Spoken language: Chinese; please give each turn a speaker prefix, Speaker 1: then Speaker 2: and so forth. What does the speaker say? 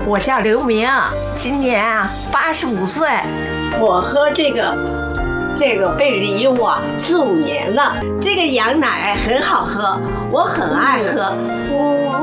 Speaker 1: 我叫刘明，今年85岁。我喝这个贝里优4、5年了，这个羊奶很好喝，我很爱喝。